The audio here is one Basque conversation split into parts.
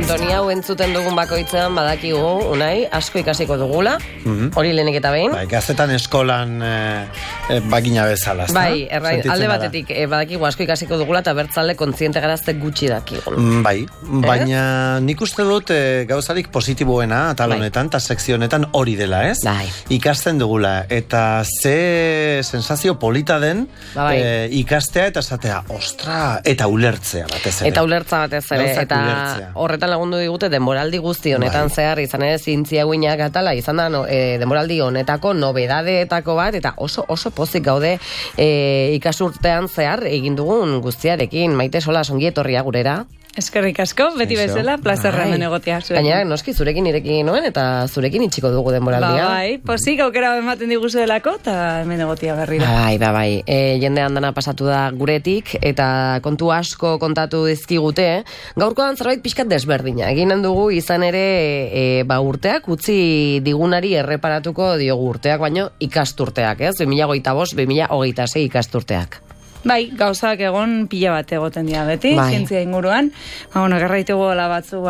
sintonia hau entzuten dugun bakoitzean badakigu, Unai, asko ikasiko dugula, hori lehenik eta behin. Bai, gaztetan eskolan bagina bezala. Bai, alde batetik badakigu asko ikasiko dugula eta bertzalde kontziente garazte gutxi dakigun. Bai, baina nik uste dut gauzarik positiboena atal honetan, eta sekzio honetan hori dela, ez? Bai. Ikasten dugula, eta ze sensazio polita den ikastea eta esatea, ostra, eta ulertzea batez ere. Eta ulertza batez ere, eta horretan lagundu digute denboraldi guzti honetan zehar, izan ere zientzia guinak atala, izan da denboraldi honetako nobedadeetako bat, eta oso pozik gaude ikasurtean zehar egin dugun guztiarekin. Maite Sola, ongi etorria gurera. Eskerrik asko, beti bezala, plazerra hemen egotea. Gainera, noski zurekin irekin noen, eta zurekin itxiko dugu denboraldia. Bai, pozik aukera ematen diguzu delako, eta hemen egotea berrira. Bai, jendean dana pasatu da guretik, eta kontu asko kontatu dizkigute, gaurkoan zerbait pixkat desberdina. Eginen dugu izan ere urteak, utzi digunari erreparatuko diogu urteak, baino ikasturteak, ez? 2025-2026 ikasturteak. Bai, gauzak egon pila bat egoten dira beti, zientzia inguruan. Garraitugu gola batzu,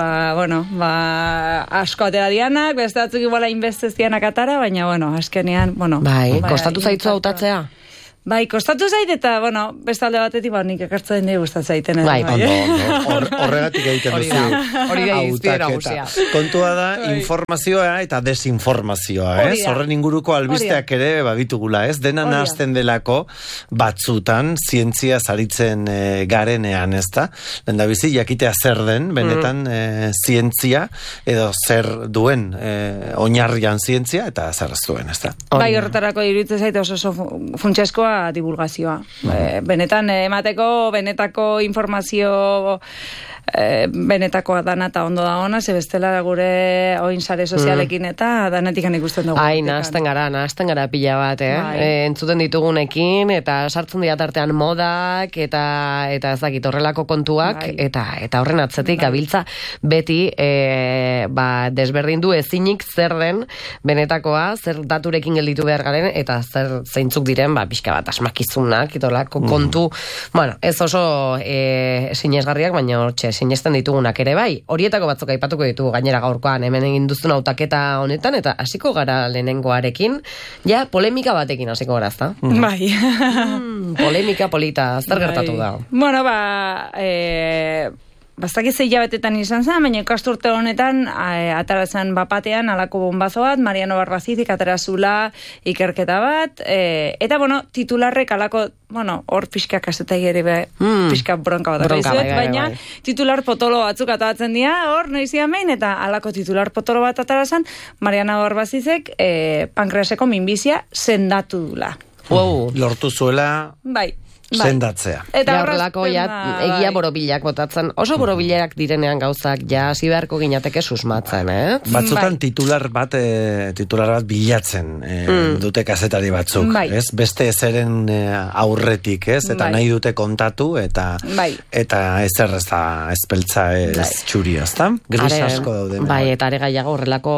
asko atera dianak, beste batzuk iguala inbestez dianak atara, baina, azkenean, Bai, kostatu zaitzu hautatzea? Bai, kostatu zait eta, bestalde batetik, nik ekartzen dira gustatzen zaiten. Bai, horregatik egiten duzu. Hori da izpiera guzia. Kontua da, informazioa eta desinformazioa, ez? Horren inguruko albisteak ere baditugula, ez? Dena nahazten delako batzutan, zientzia zaritzen garenean, ez da? Lendabizi, jakitea zer den, benetan zientzia, edo zer duen oinarrian zientzia, eta zer ez duen, ez da? Bai, horretarako iruditzen zaite oso funtsezkoa divulgazioa. Benetan emateko, benetako informazio benetakoa dana eta ondo da ona, ze bestela gure oin sare sozialekin eta danetik ikusten dugu. Nahazten gara pila bat, entzuten ditugunekin, eta sartzen dira tartean modak, eta ez dakit horrelako kontuak, eta horren atzetik gabiltza beti desberdindu ezinik zer den benetakoa, zer daturekin gelditu behar garen, eta zeintzuk diren, pixka bat asmakizunak, itolako kontu, ez oso sinesgarriak, baina hortxe, sinesten ditugunak ere bai. Horietako batzuk aipatuko ditugu gainera gaurkoan, hemen egin duzun hautaketa honetan, eta hasiko gara lehenengoarekin, polemika batekin hasiko gara, ezta? Bai. Polemika polita, zer gertatu da? Bastakiz hilabetetan izan zen, baina ikasturte honetan atarazan bapatean alako bombazo bat, Mariano Barbazizik atarazula ikerketa bat, eta titularrek alako, hor pixka kasetai ere pixka bronka bat arraizuet, baina titular potolo batzuk ataratzen dira, hor noizia mein, eta alako titular potolo bat atarazan, Mariano Barbazizek pankreaseko minbizia sendatu dula. Lortu zuela... Bai. Sendatzea. Eta horrelako egia borobilak botatzen, oso borobilak direnean gauzak hasi beharko ginateke susmatzen, Batzutan titular bat bilatzen dute kazetari batzuk, ez? Beste ezeren aurretik, ez? Eta nahi dute kontatu, eta ezer ez da ezpeltza ez txuria, ez da? Gris asko daude. Bai, eta are gaiago horrelako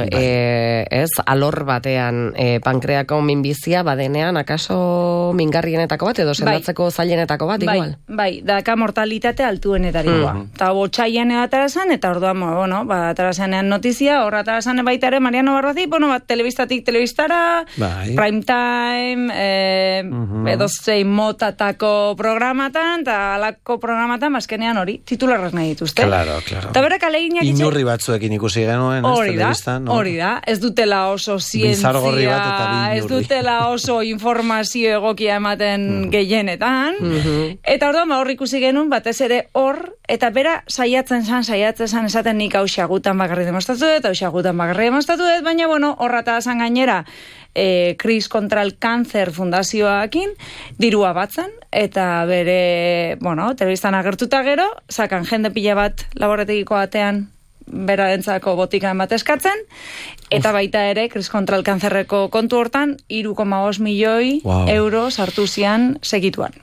alor batean pankreako minbizia badenean, akaso mingarrienetako bat, edo sendatzeko zailenetako bat, igual? Bai, daka mortalitate altuenetarikoa. Eta botxaian atarazan, eta orduan, atarazanean notizia, horra atarazanen baita ere, Mariano Barbazi, telebistatik telebistara, prime time, edo zein motatako programatan, eta alako programatan, azkenean hori, titularrak nahi dituzte. Claro. Eta berak aleginak inurri batzuekin ikusi genuen, telebistan. Hori da, ez dutela oso zientzia, ez dutela oso informazio egokia ematen gehienetan, eta orduan hor ikusi genuen, batez ere hor, eta bera saiatzen zan esaten nik hausiagutan bakarri demostratu dut, baina horrata zan gainera Kris kontra el Cáncer fundazioakin dirua batzen, eta bere, telebistan agertuta gero, sakan jende pila bat laborategiko batean berarentzako botikan bat eskatzen, eta baita ere, Kris kontra el Cáncerreko kontu hortan, 3,5 milioi euro sartu zian segituan.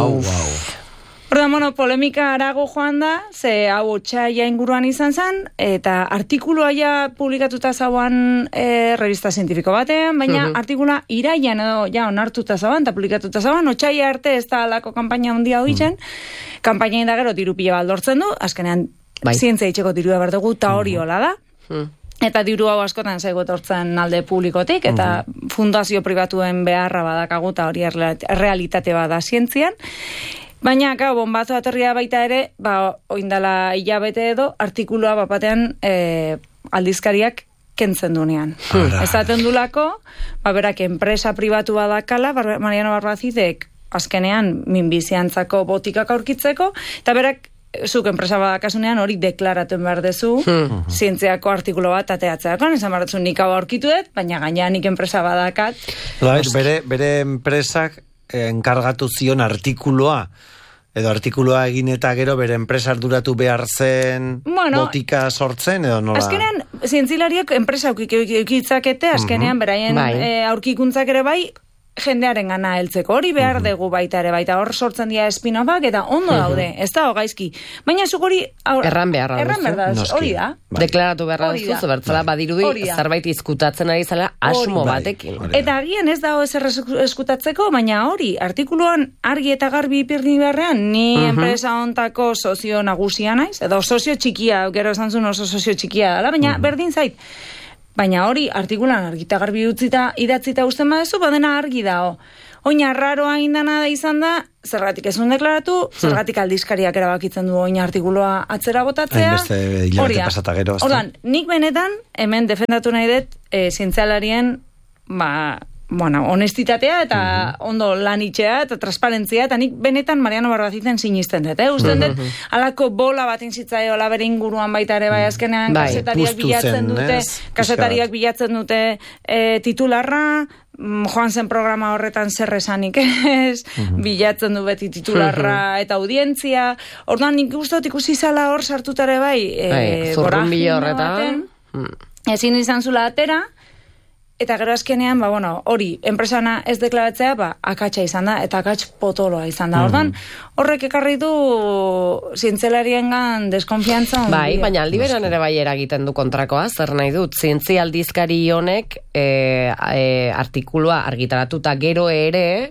Orda, polemika arago joan da, ze hau otxaia inguruan izan zen, eta artikulua ja publikatuta zauan revista zientifiko batean, baina artikula iraian edo ja onartuta zauan, eta publikatuta zauan, otxaia arte ez da alako kampaina handia hori zen, kampaina indagero diru pila baldortzen du, azkenean zientzia itxeko dirua behar dugu, eta hori hola da. Eta diru hau askotan zaigu etortzen alde publikotik, eta fundazio pribatuen beharra badakagu, eta hori realitate bada zientzian. Baina, bonbazo atorria baita ere, oindala hilabete edo, artikulua bapatean aldizkariak kentzen dunean. Ezaten dulako, berak enpresa pribatu badakala, Mariano Barbacidek azkenean minbiziantzako botikak aurkitzeko, eta berak zuk enpresa badakasunean hori deklaratuen behar dezu, zientziako artikulo bat ateatzeakoan, esan baratzu nik hau aurkitu dut, baina gainean nik enpresa badakat. Bere enpresak enkargatu zion artikuloa, edo artikuloa egin eta gero bere enpresa arduratu behar zen botika sortzen, edo nola? Azkenean, zientzilariak enpresa aukitzakete, azkenean beraien aurkikuntzak ere bai, jendearen gana heltzeko, hori behar dugu baita ere, baita hor sortzen dira espinofak, eta ondo daude, ez da hogaizki. Baina zuk hori... Erran beharra duzu. Hori da. Deklaratu beharra duzu, zebertzala badirudi, zerbait izkutatzen ari zela asmo batekin. Eta agian ez dago ezer eskutatzeko, baina hori, artikuluan argi eta garbi ipirni beharrean, ni enpresa ontako sozio nagusia naiz, edo sozio txikia, gero esan zuen oso sozio txikia dela, baina berdin zait. Baina hori, artikulan argita garbi utzita, idatzita usten badezu, badena argi dao. Oina raroa indana da izan da, zergatik ezun deklaratu, zergatik aldizkariak erabakitzen du oina artikuloa atzera botatzea. Hainbeste hilabete pasata gero. Ordan, nik benetan, hemen defendatu nahi dut, zientzialarien, honestitatea eta ondo lan itxea eta transparentzia, eta nik benetan Mariano Barbaciden sinisten dut, usten dut, alako bola bat inzitzaio bere inguruan baita ere bai azkenean, kasetariak bilatzen dute titularra, joan zen programa horretan zer esanik ez, bilatzen du beti titularra eta audientzia, orduan nik gustot ikusi zala hor sartutare bai, zurrumbilo horretan, ezin izan zula atera, eta gero azkenean, hori, enpresana ez deklaratzea, akatsa izan da, eta akats potoloa izan da. Ordan, horrek ekarri du zientzialariengan deskonfiantza. Baina aldi beran ere bai eragiten du kontrakoa, zer nahi dut, zientzia aldizkari honek artikulua argitaratuta gero ere,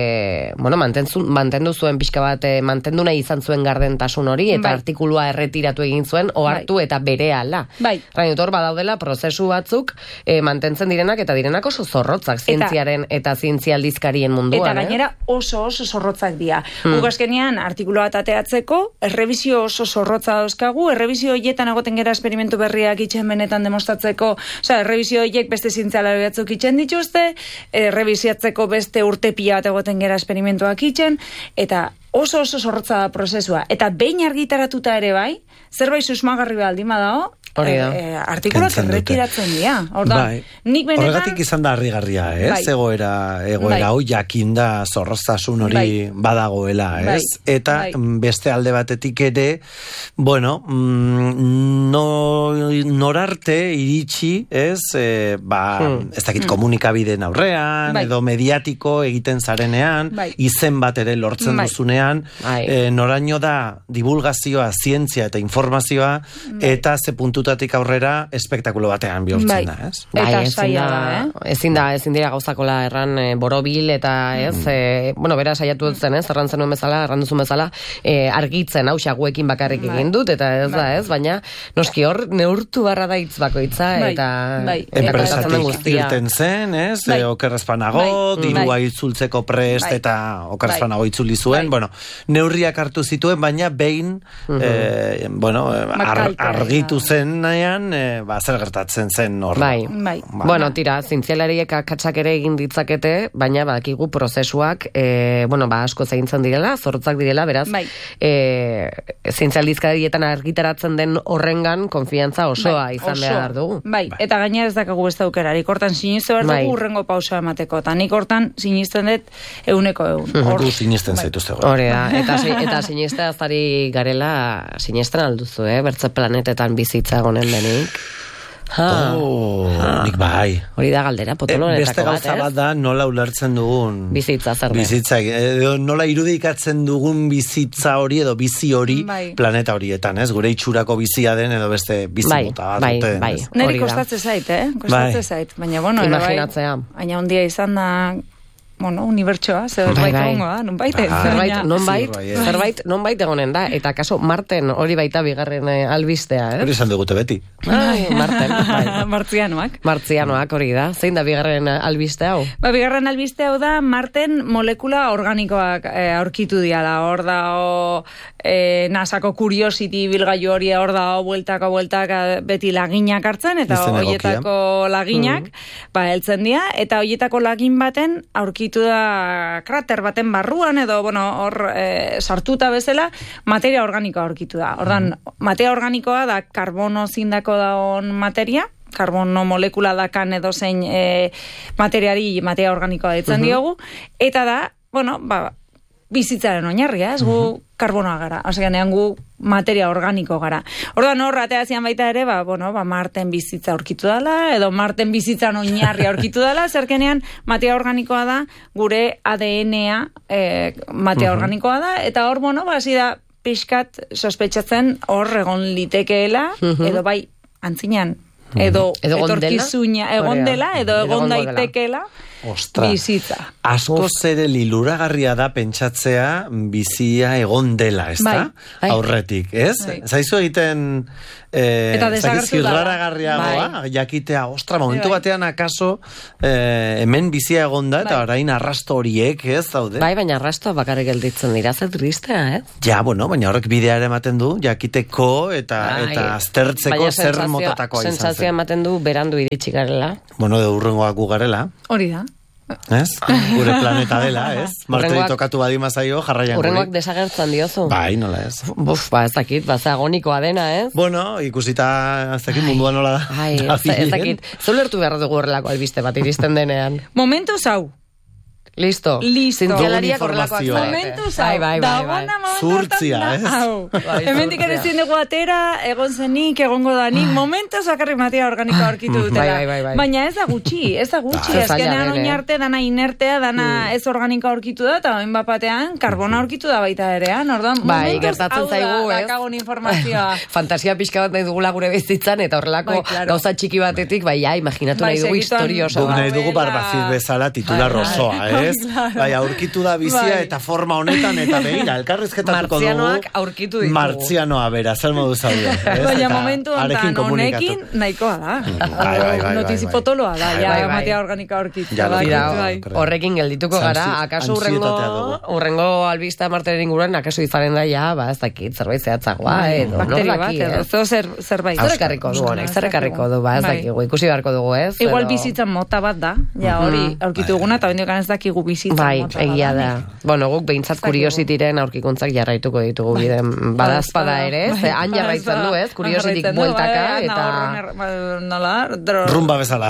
mantendu zuen pixka bat, mantendu nahi izan zuen gardentasun hori, eta artikulua erretiratu egin zuen, ohartu eta berehala. Hor badaudela prozesu batzuk mantentzen direnak, eta direnak oso zorrotzak zientziaren eta zientzia aldizkarien munduan. Eta gainera oso zorrotzak dira. Guk azkenean artikuloa tateatzeko, errebizio oso zorrotza dauzkagu, errebizio horietan egoten gera esperimentu berriak itxen benetan demostratzeko, errebizio horiek beste zientzialari batzuk itxen dituzte, errebiziatzeko beste urtepia bat egoten gera esperimentuak itxen, eta oso zorrotza da prozesua. Eta behin argitaratuta ere bai, zerbait susmagarri baldin badao, artikulak erretiratzen dira. Horregatik izan da harrigarria, ez? Egoera hau jakinda zorroztasun hori badagoela, ez? Eta beste alde batetik ere, norarte iritsi, ez? Ez dakit komunikabideen aurrean, edo mediatiko egiten zarenean, izen bat ere lortzen duzunean, noraino da divulgazioa, zientzia eta informazioa, eta ze puntutatik aurrera espektakulo batean bihurtzen da, ez? Ezin dira gauzakola erran borobil eta ez, bera saiatu dutzen, ez, erran duzun bezala, argitzen hausia guekin bakarrik egin dut, eta ez da, ez, baina noski hor neurtu barra da hitz bakoitza, eta enpresatik irten zen, ez, okerrezpanago, dirua itzultzeko prest, eta okerrezpanago itzuli zuen, neurriak hartu zituen, baina behin argitu zen nahian, zer gertatzen zen hor. Tira, zientzialariek akatsak ere egin ditzakete, baina badakigu prozesuak, asko zaintzen direla, zorrotzak direla, beraz, zientzialdizkarietan argitaratzen den horrengan konfiantza osoa izan behar dugu. Eta gainera ez dakagu beste aukerarik, hortan sinistu behar dugu urrengo pausoa emateko, eta nik hortan sinisten dut 100%. Du sinisten zaituzte. Hore da, eta sinistea azari garela, sinesten alduzu, bertze planetetan bizitza gonen denik. Nik bai. Hori da galdera, potoloretako beste gauza bat da nola ulertzen dugun bizitza zer da. Nola irudikatzen dugun bizitza hori edo bizi hori planeta horietan, ez? Gure itxurako bizia den edo beste bizi mota bat. Neri kostatze zait, kostatze zait. Baina, imaginatzea. Baina ondia izan da unibertsoa, zerbait egongo da, nonbait egonen da, eta kaso Marten hori baita bigarren albistea, Hori esan dugute beti. Marten, Martzianoak hori da, zein da bigarren albiste hau? Bigarren albiste hau da, Marten molekula organikoak aurkitu diala, hor da, NASAko Curiosity bilgailu hori hor da, bueltaka beti laginak hartzen, eta horietako laginak, heltzen dira, eta horietako lagin baten aurkitu da krater baten barruan edo hor sartuta bezala materia organikoa aurkitu da. Ordan materia organikoa da karbono zindako daon materia, karbono molekula dakan edo zein materiari materia organikoa ditzen diogu, eta da, bizitzaren oinarria, ez gu karbonoa gara, nean gu materia organiko gara. Orduan hor, ateazian baita ere, Marten bizitza aurkitu dela, edo Marten bizitzan oinarria aurkitu dela, zerkenean materia organikoa da, gure ADN-a materia organikoa da, eta hor, hasi da pixkat sospetxatzen hor egon litekeela, edo bai antzinean, edo etorkizuina egon dela, edo egon daitekeela, bizitza. Asko zere liluragarria da pentsatzea bizia egon dela, ez da? Aurretik, ez? Zaizu egiten zirraragarriagoa, jakitea, momentu batean akaso hemen bizia egon da, eta orain arrasto horiek, ez, daude? Baina arrastoa bakarrik gelditzen dira, zer tristea, ez? Ja, baina horrek bidea ematen du, jakiteko eta aztertzeko zer motatakoa izan zen. Sentsazioa ematen du berandu iritsi garela. Urrengoak gu garela. Hori da. Ez? Gure planeta dela, ez? Marteri tokatu badimazaio, jarraian guri. Urrengoak desagertzen diozu. Bai, nola ez? Ez dakit, agonikoa dena, ez? Ikusita, ez dakit mundua nola da. Ez dakit, zolertu behar dugu horrelako albiste bat iristen denean. Momentu zau. Listo. Zientzialariak horrelakoak zarete. Momentu zau. Bai. Zurtzia, ez? Hemendik ere zindugu atera, egon zenik, egongo danik, momentuz bakarrik materia organikoa aurkitu dutela. Baina ez da gutxi. Ezkenean oinarte, dana inertea, dana ez organikoa aurkitu da, eta oin bapatean, karbona aurkitu da baita erean. Bai, gertatzen zaigu, ez? Dakagun informazioa. Fantasia pixka bat nahi dugula gure bizitzan, eta horrelako gauza txiki batetik, imaginatu nahi dugu historiosa. Nahi dugu barbazir bezala titular osoa, ez? Bai, aurkitu da bizia eta forma honetan eta begira, elkarrizketatuko dugu. Martzianoak aurkitu ditugu. Martzianoa, bera, zer modu zaude. Baina momentu honetan honekin nahikoa da. Notizi potoloa da, materia organikoa aurkitu. Horrekin geldituko gara, akaso urrengo albista Marteren inguruan, akaso izaren da, ez dakit, zerbait zehatzagoa, edo. Bakteri bat, zerbait. Zerrekarriko du, ez dakit, ikusi beharko dugu, ez? Igual bizitzan mota bat da, hori aurkitu duguna, eta bendik ez dakigu bizitzan. Bai, egia da. Guk behintzat Curiosityren aurkikuntzak jarraituko ditugu biden badazpada ere, han jarraitzen du, ez? Curiosityk bueltaka, eta... Rumba bezala.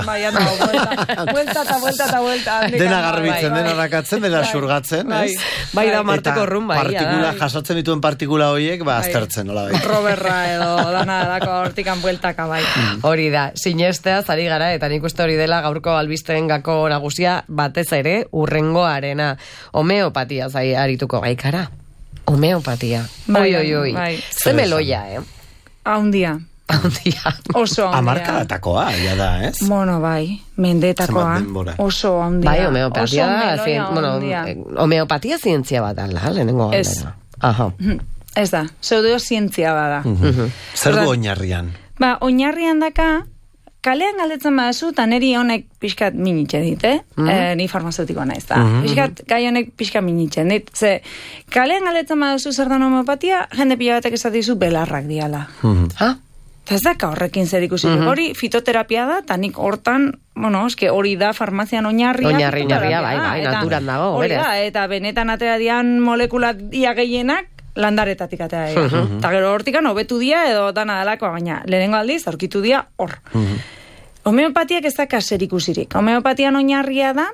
Buelta. Dena garbitzen, dena rakatzen, dena xurgatzen, ez? Bai da, marteko rumba. Partikula, jasotzen dituen partikula horiek, aztertzen, nola bai. Roberra edo dana dako hortikan bueltaka, bai. Hori da, sinestea, zari gara, eta nik uste hori dela gaurko albisteen gako nagusia, batez ere, urrengoarena. Homeopatia zai arituko gaikara. Homeopatia. Oi. Ze meloia, Haundia. Oso haundia. Amarkadatakoa, ja da, ez? Bai. Mendetakoa. Oso haundia. Bai, homeopatia da. Homeopatia zientzia bat ala, lehenengo galdera. Ez da, pseudozientzia bada. Zer du oinarrian? Oinarrian daka, kalean galdetzen badazu, eta neri honek pixkat minitxe dit, ni farmazeutikoa naiz, da. Pixkat, gai honek pixkat minitxen dit. Ze, kalean galdetzen badazu zer da homeopatia, jende pila batek esatizu belarrak diala. Eta ez daka horrekin zer ikusi. Hori fitoterapia da, eta nik hortan, hori da farmazian oinarria. Oinarria, bai, naturan dago, berez. Hori da, eta benetan atera dian molekula ia gehienak, landaretatik atera dira. Eta gero hortikan hobetu dia edo dana dalakoa, baina lehenengo aldiz aurkitu dia hor. Homeopatiak ez da kaser ikusirik. Homeopatian oinarria da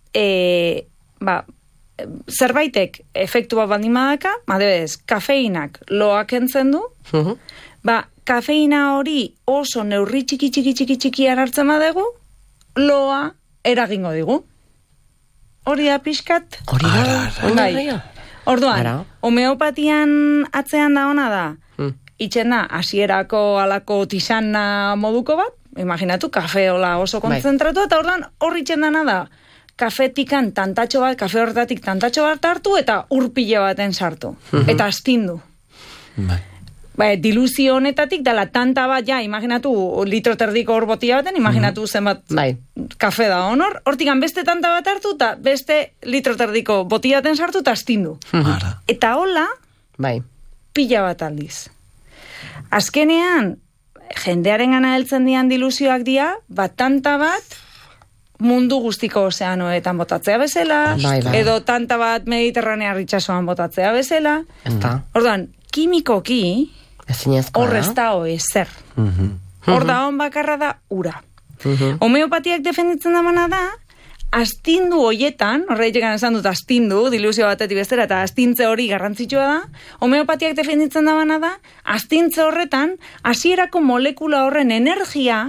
zerbaitek efektu bat baldin badaka, adibidez, kafeinak loak entzen du, kafeina hori oso neurri txiki hartzen badegu, loa eragingo digu. Hori da pixkat? Hori da? Orduan, homeopatian atzean da ona da, itxena hasierako alako tisana moduko bat, imaginatu, kafeola oso kontzentratu, eta orduan horri itxen dana da, kafetikan tantatxo bat, kafe horretatik tantatxo bat hartu, eta urpile baten sartu. Eta astindu. Diluzio honetatik, dala tanta bat, imaginatu, litro terdiko hor botia baten, imaginatu zenbat kafe da honor, hortikan beste tanta bat hartu, eta beste litro terdiko botia baten sartu, eta astindu. Eta hola, pila bat aldiz. Azkenean, jendearen gana heltzen dian diluzioak dia, tanta bat mundu guztiko ozeanoetan botatzea bezala, edo tanta bat Mediterranea itsasoan botatzea bezala. Orduan, kimikoki, hor ez da ezer. Hor da hon bakarra da ura. Homeopatiak defenditzen da da, astindu hoietan, horreitek esan dut astindu, diluzio batetik bestera, eta astintze hori garrantzitsua da, homeopatiak defenditzen da, astintze horretan, hasierako molekula horren energia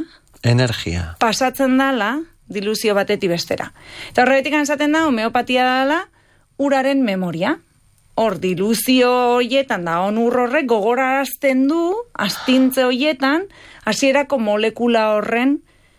pasatzen dala diluzio batetik bestera. Eta horreitek esaten da, homeopatia dala uraren memoria. Hor, diluzio hoietan da, ur horrek gogorarazten du, astintze hoietan, hasierako molekula horren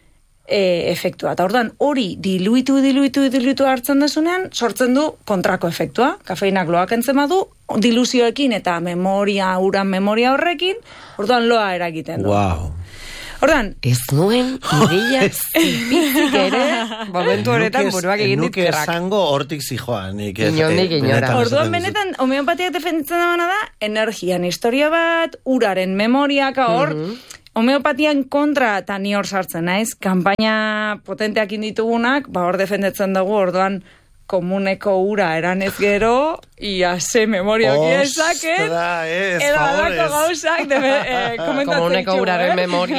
efektua. Eta ordan hori diluitu hartzen desunean, sortzen du kontrako efektua. Kafeinak loak entzen badu, diluzioekin eta uran memoria horrekin, orduan loa eragiten du. Wow. Ordan, ez nuen ideia zipizik ere, momentu horretan buruak egin ditkerrak. Nuke esango hortik zijoan. Inora. Orduan benetan, homeopatiak defenditzen da, energian historia bat, uraren memoriak hor, homeopatian kontra eta ni hor sartzen naiz, kanpaina potenteak inditugunak, hor defendetzen dugu, orduan komuneko ura eranez gero, ia ze memorioki ezaket, edalako gauzak komuneko uraren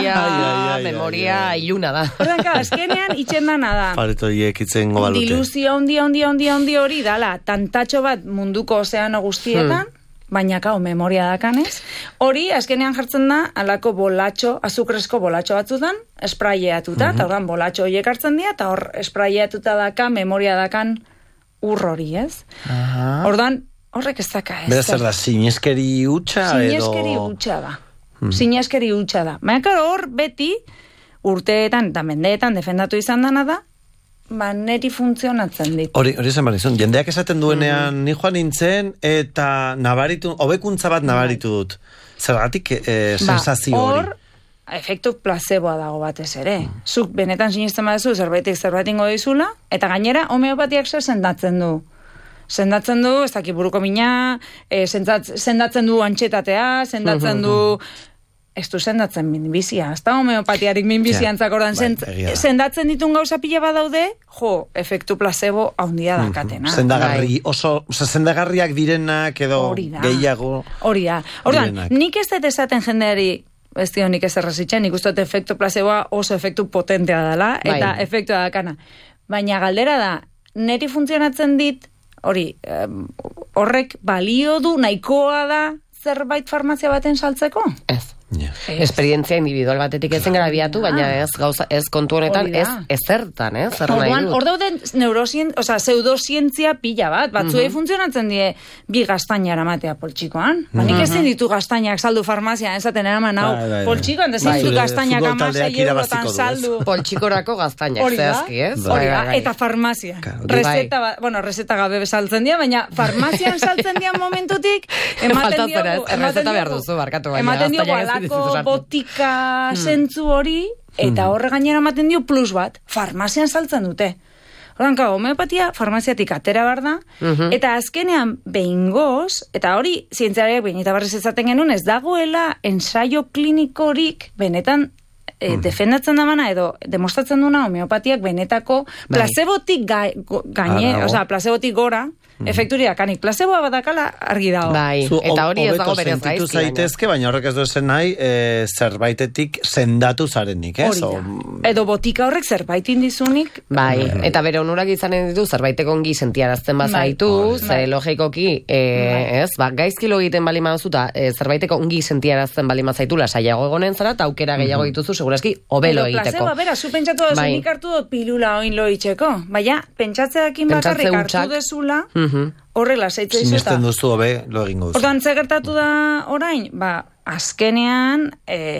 memoria iluna da. Orduan, azkenean itxen dana da. Paretoiek itzen gobalute. Diluzio handi hori dala, tantatxo bat munduko ozeano guztietan, baina memoria dakanez. Hori, azkenean jartzen da, alako bolatxo, azukresko bolatxo batzutan, espraieatuta, eta horren bolatxo horiek hartzen dira, eta hor espraieatuta daka, memoria dakan ur hori, ez? Orduan, horrek ez daka, ez? Beraz, da, sineskeri hutsa edo... Sineskeri hutsa da. Sineskeri hutsa da. Baina, hor, beti, urteetan eta mendeetan defendatu izan dana da, neri funtzionatzen dit. Hori zen barizun, jendeak esaten duenean ni joan nintzen, eta hobekuntza bat nabaritu dut. Zergatik sensazio hori? Hor, efektu placeboa dago batez ere. Zuk benetan sinisten badezu, zerbaitingo dizula, eta gainera homeopatiak sendatzen du. Sendatzen du, ez dakit buruko mina, sendatzen du antxetatea, sendatzen du... Ez du sendatzen minbizia, ez da homeopatiarik minbiziantzak ordan, sendatzen ditun gauza pila badaude, efektu placebo haundia dakatena. Sendagarriak direnak edo gehiago. Hori da. Ordan, nik ez dut esaten jendeari, ez dio nik ez errazitzen, nik uste efektu placeboa oso efektu potentea dela, eta efektua dakana. Baina galdera da, neri funtzionatzen dit, horrek balio du, nahikoa da, zerbait farmazia baten saltzeko? Ez. Esperientzia individual batetik ezen gara biatu, baina ez kontu honetan, ez zertan, zer nahi dut. Hor dauden pseudosientzia pila bat, batzuei funtzionatzen die bi gaztainara matea poltsikoan. Nik ezin ditu gaztainak saldu farmazian, esaten eraman hau poltsikoan, ezin ditu gaztainak amasei eurotan saldu. Poltsikorako gaztainak, zehazki, ez? Eta farmazia. Reseta gabe saltzen dia, baina farmazian saltzen dian momentutik, ematen diogu botika zentzu hori, eta horre gainera ematen dio plus bat, farmazian saltzen dute. Horanka, homeopatia farmaziatik atera behar da, eta azkenean behingoz, eta hori zientziariak behin eta barriz ezaten genuen, ez dagoela ensaio klinikorik benetan defendatzen da bana, edo demostratzen duna homeopatiak benetako placebotik placebotik gora, efekturi dakanik. Placeboa badakala argi dago. Eta hori ez dago berez gaizki. Zaitezke, baina horrek ez duzen nahi zerbaitetik sendatu zarenik, ez? Edo botika horrek zerbaitin dizunik. Eta bere onurak izanen ditu zerbaiteko ongi sentiarazten bazaitu, zer logikoki, gaizki lo egiten bali mazuta, zerbaiteko ongi sentiarazten bali mazaitu, lasaiago egonen zara, eta aukera gehiago dituzu, seguraski, hobelo egiteko. Placeboa, bera, zu pentsatu da nik hartu dut pilula oin lo itxeko. Baina, pentsatzeakin bakarrik hartu dezula, horrela zeitzea izuta. Sinesten duzu hobe, lo egingo duzu. Ordan, ze gertatu da orain? Azkenean,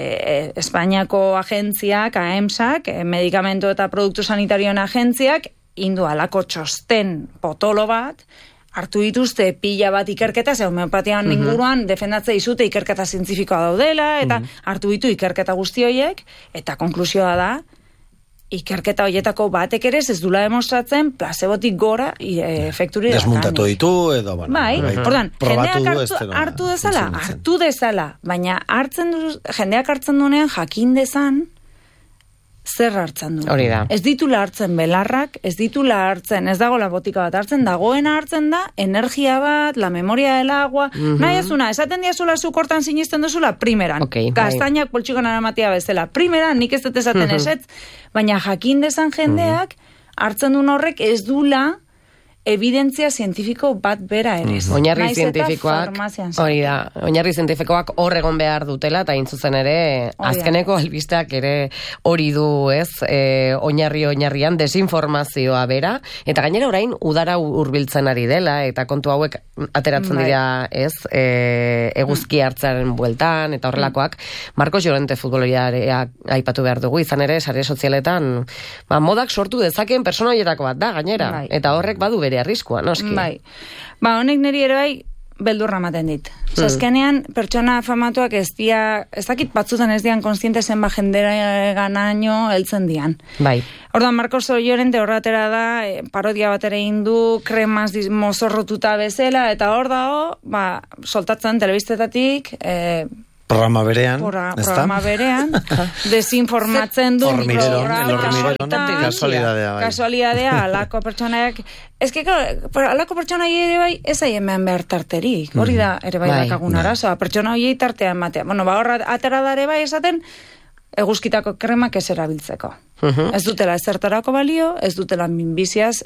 Espainiako agentziak, AEMSak, medikamentu eta produktu sanitarioen agentziak, indu alako txosten potolo bat, hartu dituzte pila bat ikerketa, ze homeopatian inguruan defendatze izute ikerketa zientifikoa daudela, eta hartu ditu ikerketa guzti horiek, eta konklusioa da, ikerketa horietako batek ere ez dula demostratzen placebotik gora efekturi da. Desmuntatu ditu edo, bueno. Bai, ordan, jendeak hartu dezala, baina jendeak hartzen duenean jakin dezan, zer hartzen du. Hori da. Ez ditula hartzen belarrak, ez ditula hartzen, ez dago la botika bat hartzen, dagoena hartzen da, energia bat, la memoria del agua, nahi ezuna, esaten diazula zukortan sinisten duzula, primeran. Gaztainak poltsikan aramatia bezala. Primeran, nik ez dut esaten esetz, baina jakin dezan jendeak, hartzen duen horrek ez dula evidentzia zientifiko bat bera ere. Oinarri zientifikoak, hori da, oinarri zientifikoak hor egon behar dutela, eta intzuzen ere, azkeneko albisteak ere hori du, ez, oinarrian desinformazioa bera, eta gainera orain udara hurbiltzen ari dela, eta kontu hauek ateratzen dira, ez, eguzki hartzaren bueltan, eta horrelakoak, Marcos Llorente futbolariak aipatu behar dugu, izan ere, sare sozialetan, modak sortu dezakeen persona horietako bat da, gainera, eta horrek badu bere arriskua, noski. Bai. Honek niri ere bai, beldurra ematen dit. Azkenean, pertsona famatuak ez dakit batzutan ez dian konstiente zenba jendera ganaino heltzen dian. Bai. Ordan Marcos Llorente horratera da, parodia bat ere indu, kremaz mozorrotuta bezala, eta hor dago, soltatzen telebistetatik, programa berean, programa berean, desinformatzen du, kasualidadea, alako pertsonaak, alako pertsona ere bai, ez aiemean behar tarterik, hori da ere bai dakagun arazoa, pertsona hori tartea ematea, horra atera da ere bai esaten, eguzkitako kremak ez erabiltzeko. Ez dutela ezertarako balio, ez dutela minbiziaz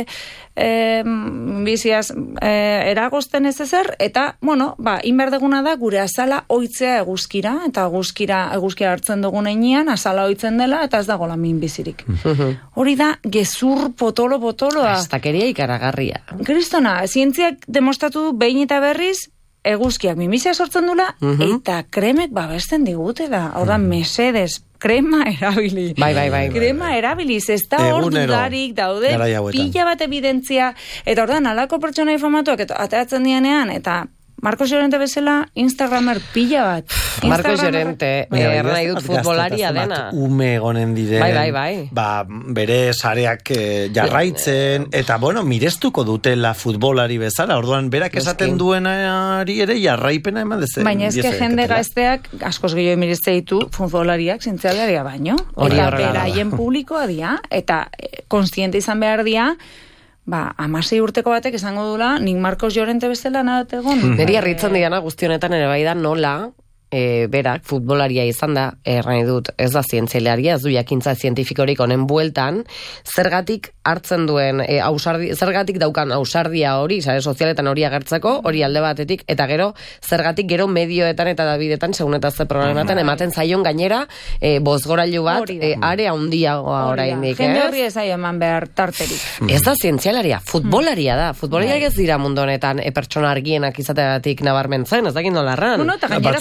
eragozten ez ezer, eta, inberdeguna da gure azala oitzea eguzkira, eta eguzkira hartzen dugun einean, azala oitzen dela, eta ez dagoela minbizirik. Hori da, gezur potolo-potoloa. Astakeria ikaragarria. Kristona, zientziak demostratu behin eta berriz, eguzkiak minbizia sortzen dula, eta kremek babesten digutela. Hora, mesedes, krema erabili. Bai. Krema erabiliz, ez da hor dudarik daude, pila bat evidentzia, eta ordan alako pertsona informatuak ateratzen dianean, eta Marcos Llorente bezala, Instagramer pila bat. Marcos Llorente, nahi dut futbolaria dena. Ume egonen diren, bai. Bere sareak jarraitzen, eta mirestuko dutela futbolari bezala, orduan berak esaten duenari ere jarraipena eman dezen. Baina ezke jende gazteak, askoz gehiago mirezte ditu futbolaria baino. Eta beraien publikoa dia, eta konstiente izan behar dia, 16 urteko batek esango dula, nik Marcos Llorente bezala nahat egon. Neri harritzen diana guzti honetan ere bai da nola, berak futbolaria izan da, nahi dut, ez da zientzialaria, ez du jakintza zientifikorik honen bueltan, zergatik hartzen duen, zergatik daukan ausardia hori, sare sozialetan hori agertzeko, hori alde batetik, eta zergatik gero medioetan eta dabidetan, segun eta ze programetan, ematen zaion gainera, bozgorailu bat, are handiagoa oraindik, ez? Jende horri ez aio eman behar tarterik. Ez da zientzialaria, futbolaria da. Futbolariak ez dira mundu honetan pertsona argienak izateagatik nabarmentzen, ez dakit nola erran. Eta gainera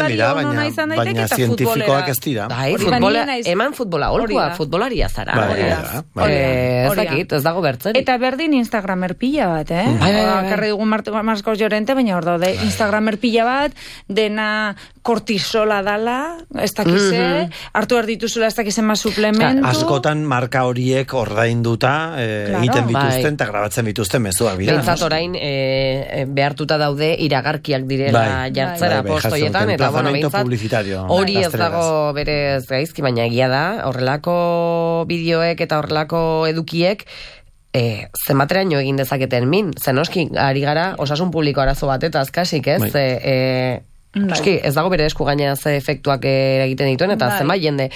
baina zientifikoak ez dira. Eman futbola, holkua futbolaria zara. Ez dakit, ez dago bertzen. Eta berdin Instagramer pila bat, Akarri dugun Marcos Llorente, baina hor daude Instagramer pila bat, dena kortisola dala, ez dakize, hartu erdituzula ez dakizen ma suplementu. Askotan marka horiek ordainduta egiten dituzten eta grabatzen dituzten mezuak bida. Bentsat orain behartuta daude iragarkiak direla jartzera postoietan, eta bentsat hori ez dago berez gaizki, baina egia da, horrelako bideoek eta horrelako edukiek zenbateraino egin dezaketen min, zenoski ari gara osasun publiko arazo bat eta azkasik, ez? Eski, ez dago bere esku gaina ze efektuak egiten dituen, eta zenbait jende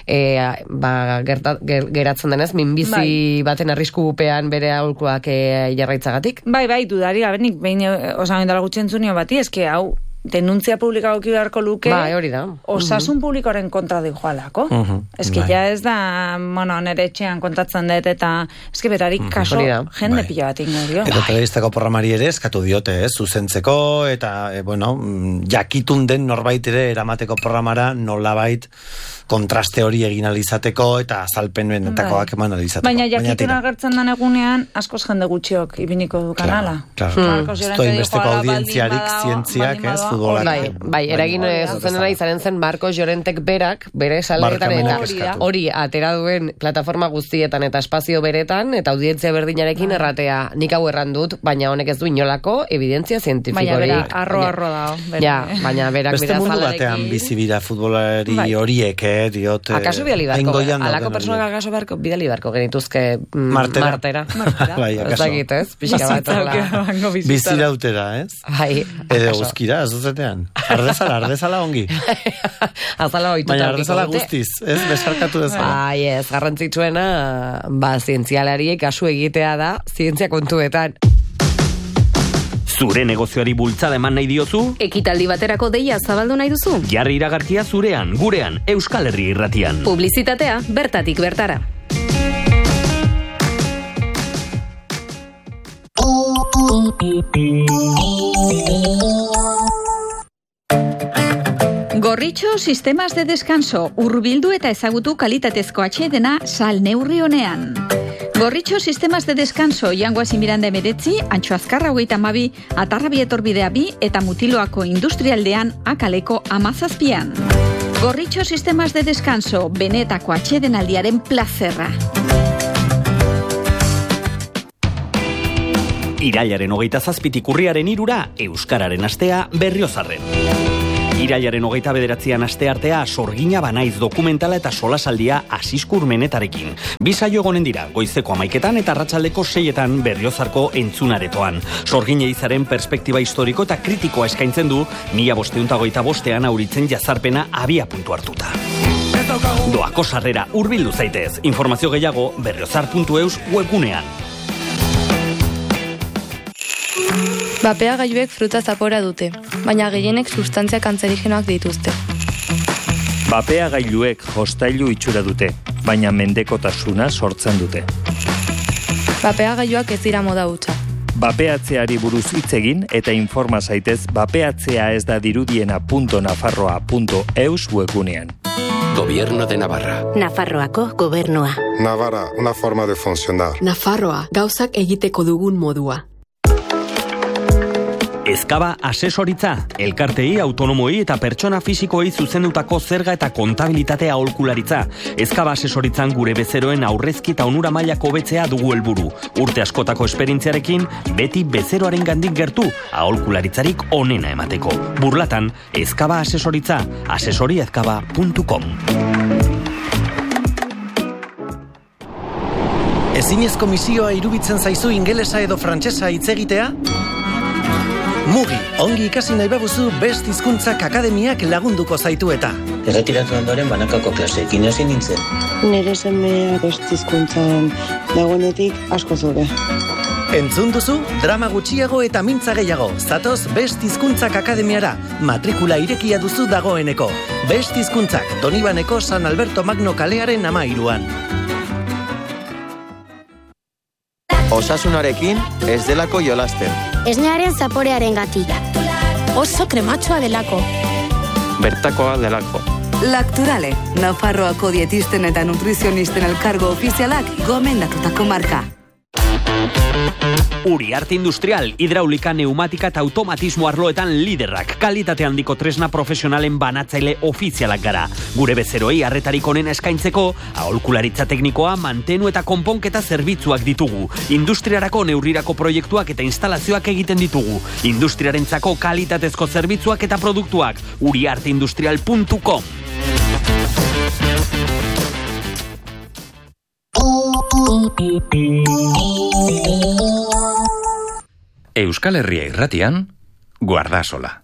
geratzen denez, minbizi baten arriskupean bere aholkuak jarraitzagatik. Bai, dudari, gabenik, behin osamen dala gutxentzunio bati, eski hau, denuntzia publika goki beharko luke, hori da. Osasun publikoaren kontra di joalako. Eski ja ez da, nere etxean kontatzen dut, eta eski betarik kaso jende pila bat ingo. Eta telebistako programari ere eskatu diote, zuzentzeko, eta, jakitun den norbait ere eramateko programara nolabait kontraste hori egin alizateko eta azalpen benetakoak eman alizateko. Baina jakitun agertzen den egunean, askoz jende gutxiok ibiniko du kanala. Claro. Estoy besteko audientziarik zientziak, ez, futbolak. Bai, eragin zuzenena izanen zen Marcos Llorentek berak, bere saletan eta hori atera duen plataforma guztietan eta espazio beretan, eta audientzia berdinarekin erratea, nik hau erran dut, baina honek ez du inolako evidentzia zientifikorik. Baina bera, arro dao. Baina berak beste mundu batean bizibira futbolari horiek, diot. Akaso bidali barko, alako personak akaso bidali barko genituzke martera. Bai, akaso. Ez, pixka bat. Bizirautera, ez? Bai. Edo guzkira, azuzetean. Ardezala ongi. Azala oituta. Baina ardezala guztiz, ez? Besarkatu dezala. Bai, ez, garrantzitsuena, zientzialariek kasu egitea da, zientzia kontuetan. Zure negozioari bultzada eman nahi diozu? Ekitaldi baterako deia zabaldu nahi duzu? Jarri iragarkia zurean, gurean, Euskal Herri Irratian. Publizitatea bertatik bertara. Gorritxo sistemas de descanso, hurbildu eta ezagutu kalitatezko atsedena salneurri honean. Gorritxo sistemas de descanso, Jangoazi Miranda 19, Antxo Azkarra 22, Atarrabi Etorbidea 2 eta Mutiloako Industrialdean Akaleko 17. Gorritxo sistemas de descanso, benetako atsedenaldiaren plazerra. Irailaren 27 urriaren 3 Euskararen astea Berriozarren. Irailaren 29 asteartea Sorgina banaiz dokumentala eta solasaldia Asiskur Menetarekin. Bi saio egonen dira, goizeko 11etan eta arratsaldeko 6etan Berriozarko entzunaretoan. Sorgina izaren perspektiba historiko eta kritikoa eskaintzen du 1525 auritzen jazarpena abiapuntu hartuta. Doako sarrera hurbildu zaitez. Informazio gehiago berriozar.eus webgunean. Bapea gailuek fruta zapora dute, baina gehienek sustantzia kantzerigenoak dituzte. Bapea gailuek jostailu itxura dute, baina mendekotasuna sortzen dute. Bapea gailuak ez dira moda hutsa. Bapeatzeari buruz hitz egin eta informa zaitez bapeatzea ez da dirudiena.nafarroa.eus webgunean. Gobierno de Navarra. Nafarroako gobernua. Navarra, una forma de funcionar. Nafarroa, gauzak egiteko dugun modua. Ezkaba asesoritza, elkartei, autonomoi eta pertsona fisikoei zuzendutako zerga eta kontabilitatea aholkularitza. Ezkaba asesoritzan gure bezeroen aurrezki eta onura mailako hobetzea dugu helburu. Urte askotako esperientziarekin, beti bezeroaren gandik gertu, aholkularitzarik onena emateko. Burlatan, Ezkaba asesoritza, asesoriezkaba.com. Ezinezko misioa iruditzen zaizu ingelesa edo frantsesa hitz egitea? Mugi, ongi ikasi nahi babuzu Best Hizkuntzak Akademiak lagunduko zaitu eta. Erretiratu ondoren banakako klaseekin hasi nintzen. Nere semea Best Hizkuntzan dagoenetik asko zure. Entzun duzu, drama gutxiago eta mintza gehiago. Zatoz Best Hizkuntzak Akademiara, matrikula irekia duzu dagoeneko. Best Hizkuntzak, Donibaneko San Alberto Magno kalearen 13an. Osasunarekin ez delako jolasten. Esnearen zaporearen gatik. Oso krematsua delako. Bertakoa delako. Lacturale, Nafarroako dietisten eta nutrizionisten elkargo ofizialak gomendatutako marka. Uriarte Industrial, hidraulika, neumatika eta automatismo arloetan liderrak. Kalitate handiko tresna profesionalen banatzaile ofizialak gara. Gure bezeroei arretarik onena eskaintzeko, aholkularitza teknikoa, mantenu eta konponketa zerbitzuak ditugu. Industriarako neurrirako proiektuak eta instalazioak egiten ditugu. Industriarentzako kalitatezko zerbitzuak eta produktuak. uriarteindustrial.com. Euskal Herria Irratian, Guardasola.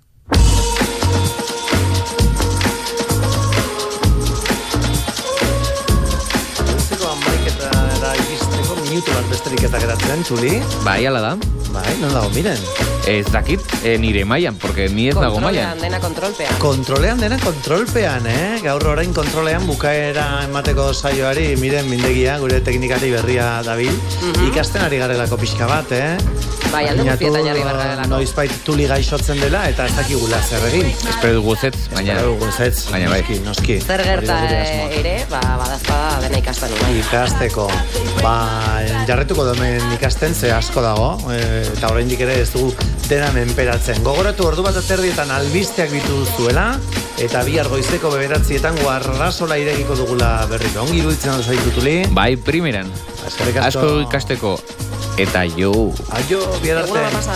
Minutu bat besterik ez da geratzen, Txuli? Bai, ala da. Bai, non dago, miren. Ez dakit, nire mailan, porque ni ez dago mailan. Kontrolean dena kontrolpean, Gaur orain kontrolean bukaera emateko saioari, miren mindegia, gure teknikari berria dabil. Ikasten ari garelako pixka bat, Bai, alde guztietan jarri bergarelako. Noizbait tuli gaixotzen dela, eta ez dakigula zer egin. Espero dugu zetz, baina bai. Noski. Zer gerta ere, badazpada dena ikasten bai. Ikasteko. Jarretuko domen ikasten, ze asko dago, eta oraindik ere ez dugu dena menperatzen. Gogoratu 1:30 albisteak dituzuela, eta bihar goizeko 9:00 Guardasola irekiko dugula berriro. Ongi iruditzen dut zaitutuli. Bai, primeran. Asko ikasteko. Eta jo. Aio, bihar arte.